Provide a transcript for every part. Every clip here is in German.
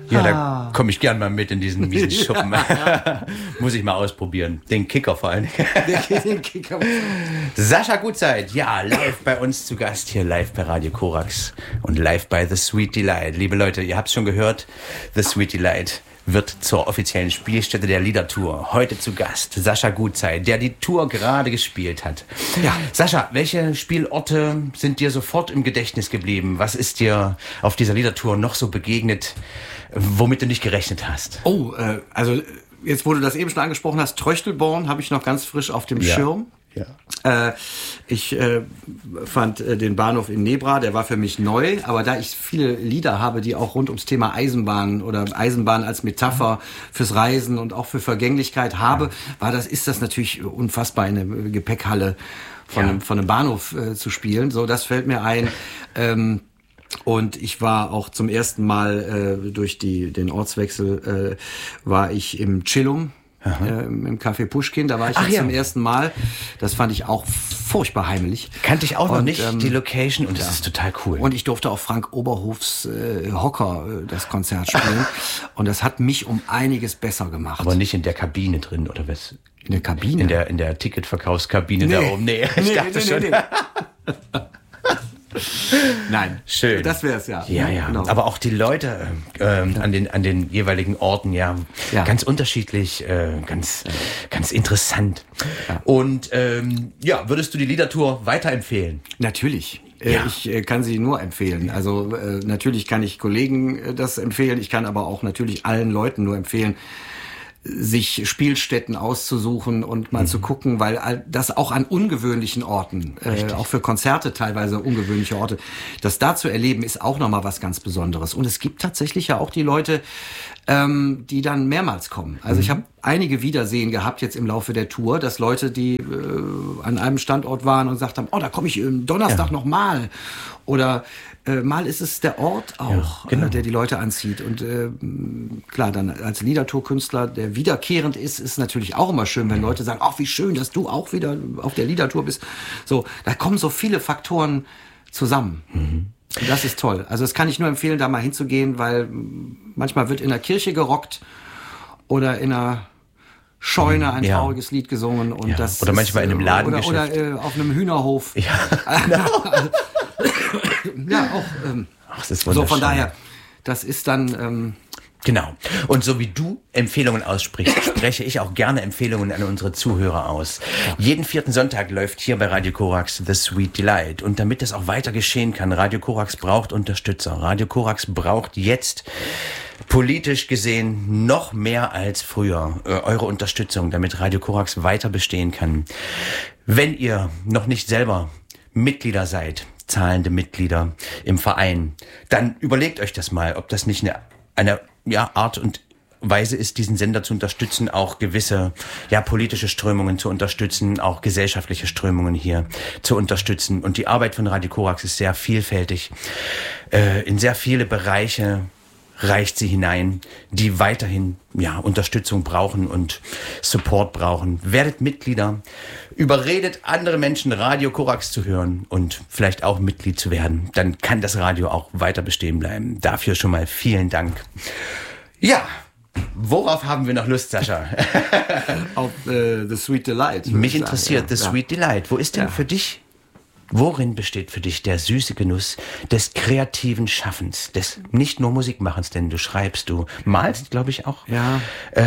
Ja, da komme ich gern mal mit in diesen miesen Schuppen. Muss ich mal ausprobieren. Den Kicker vor allem. Den Kicker. Sascha Gutzeit, ja, live bei uns zu Gast hier, live bei Radio Korax und live bei The Sweet Delight. Liebe Leute, ihr habt es schon gehört, The Sweet Delight wird zur offiziellen Spielstätte der Liedertour. Heute zu Gast Sascha Gutzeit, der die Tour gerade gespielt hat. Ja, Sascha, welche Spielorte sind dir sofort im Gedächtnis geblieben? Was ist dir auf dieser Liedertour noch so begegnet, womit du nicht gerechnet hast? Also jetzt, wo du das eben schon angesprochen hast, Tröchtelborn habe ich noch ganz frisch auf dem Schirm. Ja. Ich fand den Bahnhof in Nebra, der war für mich neu, aber da ich viele Lieder habe, die auch rund ums Thema Eisenbahn oder Eisenbahn als Metapher fürs Reisen und auch für Vergänglichkeit habe, ist das natürlich unfassbar, in eine Gepäckhalle von einem Bahnhof zu spielen. So, das fällt mir ein. Und ich war auch zum ersten Mal durch den Ortswechsel war ich im Chillum. Im Café Puschkin, da war ich zum ersten Mal. Das fand ich auch furchtbar heimelig. Kannte ich auch noch nicht, die Location, und das ist total cool. Und ich durfte auch Frank Oberhofs Hocker das Konzert spielen. Und das hat mich um einiges besser gemacht. Aber nicht in der Kabine drin, oder was? In der Kabine? In der Ticketverkaufskabine da oben. Nee, ich dachte schon. Nein, schön. Das wär's ja. Ja. Genau. Aber auch die Leute an den jeweiligen Orten, ganz unterschiedlich, ganz interessant. Ja. Und würdest du die Liedertour weiterempfehlen? Natürlich. Ich kann sie nur empfehlen. Also natürlich kann ich Kollegen das empfehlen. Ich kann aber auch natürlich allen Leuten nur empfehlen, sich Spielstätten auszusuchen und mal zu gucken, weil das auch an ungewöhnlichen Orten, auch für Konzerte teilweise ungewöhnliche Orte, das da zu erleben, ist auch nochmal was ganz Besonderes. Und es gibt tatsächlich ja auch die Leute, die dann mehrmals kommen. Also ich habe einige Wiedersehen gehabt jetzt im Laufe der Tour, dass Leute, die an einem Standort waren und gesagt haben, da komme ich Donnerstag noch mal. Oder mal ist es der Ort auch, der die Leute anzieht. Und klar, dann als Liedertour-Künstler, der wiederkehrend ist natürlich auch immer schön, wenn Leute sagen, wie schön, dass du auch wieder auf der Liedertour bist. So, da kommen so viele Faktoren zusammen. Und das ist toll. Also das kann ich nur empfehlen, da mal hinzugehen, weil manchmal wird in der Kirche gerockt oder in einer Scheune ein trauriges Lied gesungen. Und das oder manchmal in einem Ladengeschäft. Oder auf einem Hühnerhof. Ja, genau. Auch. Das ist so, von daher, das ist dann... Genau. Und so wie du Empfehlungen aussprichst, spreche ich auch gerne Empfehlungen an unsere Zuhörer aus. Ja. Jeden 4. Sonntag läuft hier bei Radio Korax The Sweet Delight. Und damit das auch weiter geschehen kann, Radio Korax braucht Unterstützer. Radio Korax braucht jetzt politisch gesehen noch mehr als früher eure Unterstützung, damit Radio Korax weiter bestehen kann. Wenn ihr noch nicht selber Mitglieder seid, zahlende Mitglieder im Verein, dann überlegt euch das mal, ob das nicht eine Art und Weise ist, diesen Sender zu unterstützen, auch gewisse politische Strömungen zu unterstützen, auch gesellschaftliche Strömungen hier zu unterstützen. Und die Arbeit von Radio Korax ist sehr vielfältig. In sehr viele Bereiche reicht sie hinein, die weiterhin Unterstützung brauchen und Support brauchen. Werdet Mitglieder, überredet andere Menschen, Radio Korax zu hören und vielleicht auch Mitglied zu werden. Dann kann das Radio auch weiter bestehen bleiben. Dafür schon mal vielen Dank. Ja, worauf haben wir noch Lust, Sascha? Auf The Sweet Delight. Mich interessiert The Sweet Delight. Wo ist denn für dich, worin besteht für dich der süße Genuss des kreativen Schaffens, des nicht nur Musikmachens, denn du schreibst, du malst, glaube ich auch. Ja.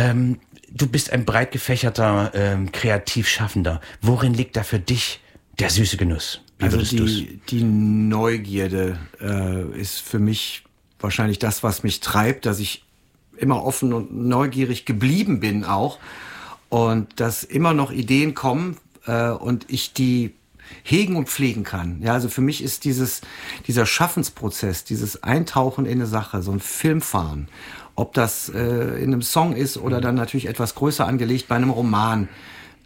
Du bist ein breit gefächerter Kreativschaffender. Worin liegt da für dich der süße Genuss? Wie würdest du's? Die Neugierde ist für mich wahrscheinlich das, was mich treibt, dass ich immer offen und neugierig geblieben bin auch und dass immer noch Ideen kommen und ich die hegen und pflegen kann. Ja, also für mich ist dieser Schaffensprozess, dieses Eintauchen in eine Sache, so ein Filmfahren, ob das in einem Song ist oder dann natürlich etwas größer angelegt bei einem Roman,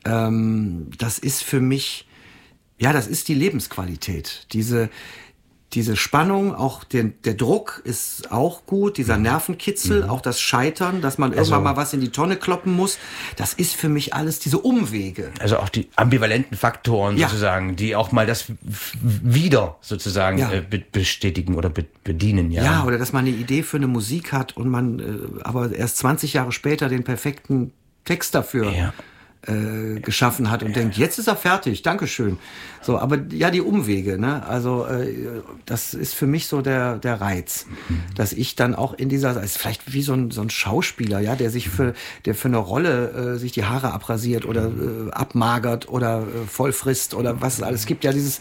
das ist für mich, das ist die Lebensqualität. Diese diese Spannung, auch der Druck ist auch gut, dieser Nervenkitzel, auch das Scheitern, dass man irgendwann mal was in die Tonne kloppen muss. Das ist für mich alles diese Umwege. Also auch die ambivalenten Faktoren sozusagen, die auch mal das wieder sozusagen bestätigen oder bedienen. Ja, oder dass man eine Idee für eine Musik hat und man aber erst 20 Jahre später den perfekten Text dafür geschaffen hat und denkt, jetzt ist er fertig, Dankeschön. So, aber ja, die Umwege, ne? Also das ist für mich so der Reiz, dass ich dann auch in dieser, ist vielleicht wie so ein Schauspieler, ja, der für eine Rolle sich die Haare abrasiert oder abmagert oder voll frisst oder was es alles gibt. Ja, dieses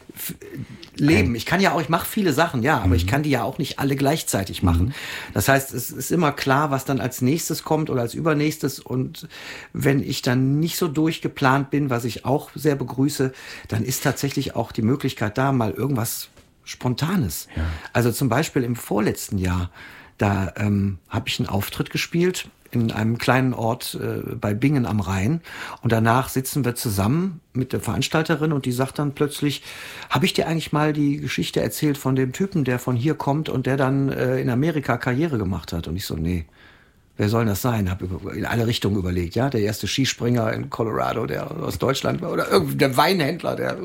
Leben. Ich mache viele Sachen, ja, aber ich kann die ja auch nicht alle gleichzeitig machen. Das heißt, es ist immer klar, was dann als nächstes kommt oder als übernächstes, und wenn ich dann nicht so durchgeplant bin, was ich auch sehr begrüße, dann ist tatsächlich auch die Möglichkeit da, mal irgendwas Spontanes. Ja. Also zum Beispiel im vorletzten Jahr, da habe ich einen Auftritt gespielt in einem kleinen Ort bei Bingen am Rhein, und danach sitzen wir zusammen mit der Veranstalterin und die sagt dann plötzlich, habe ich dir eigentlich mal die Geschichte erzählt von dem Typen, der von hier kommt und der dann in Amerika Karriere gemacht hat? Und ich so, nee. Wer soll das sein? Habe in alle Richtungen überlegt, ja. Der erste Skispringer in Colorado, der aus Deutschland war, oder der Weinhändler, der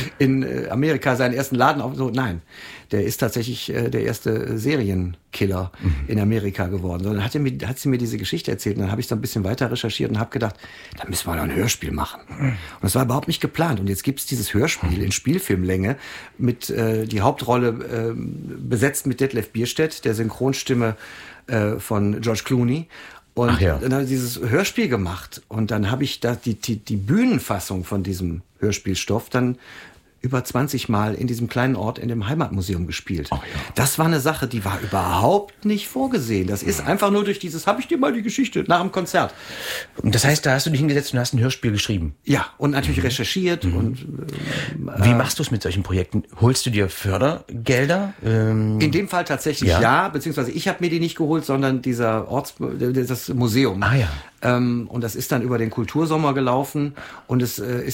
in Amerika seinen ersten Laden auf. So, nein, der ist tatsächlich der erste Serienkiller in Amerika geworden. So, dann hat sie mir diese Geschichte erzählt, und dann habe ich so ein bisschen weiter recherchiert und habe gedacht, da müssen wir doch ein Hörspiel machen. Und das war überhaupt nicht geplant. Und jetzt gibt es dieses Hörspiel in Spielfilmlänge mit die Hauptrolle besetzt mit Detlef Bierstedt, der Synchronstimme von George Clooney. Und dann habe ich dieses Hörspiel gemacht. Und dann habe ich da die Bühnenfassung von diesem Hörspielstoff dann über 20 Mal in diesem kleinen Ort in dem Heimatmuseum gespielt. Das war eine Sache, die war überhaupt nicht vorgesehen. Das ist einfach nur durch dieses, habe ich dir mal die Geschichte nach dem Konzert. Und das heißt, da hast du dich hingesetzt und hast ein Hörspiel geschrieben? Ja, und natürlich recherchiert. Und wie machst du es mit solchen Projekten? Holst du dir Fördergelder? In dem Fall tatsächlich ja, beziehungsweise ich habe mir die nicht geholt, sondern das Museum. Und das ist dann über den Kultursommer gelaufen, und es ist